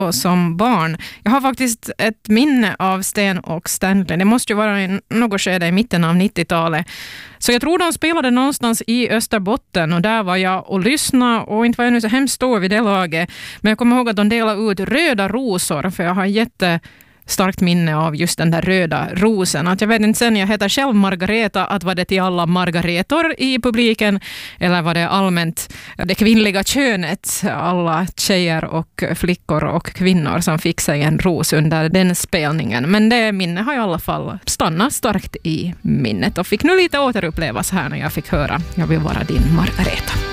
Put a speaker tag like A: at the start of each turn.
A: och som barn. Jag har faktiskt ett minne av Sten och Stanley. Det måste ju vara i något skede i mitten av 90-talet. Så jag tror de spelade någonstans i Österbotten och där var jag och lyssnade och inte var jag nu så hemskt stor vid det laget. Men jag kommer ihåg att de delade ut röda rosor för jag har starkt minne av just den där röda rosen. Att jag vet inte sen, jag heter själv Margareta, att var det till alla Margaretor i publiken eller var det allmänt det kvinnliga könet, alla tjejer och flickor och kvinnor som fick sig en ros under den spelningen. Men det minne har i alla fall stannat starkt i minnet och fick nu lite återupplevas här när jag fick höra Jag vill vara din Margareta.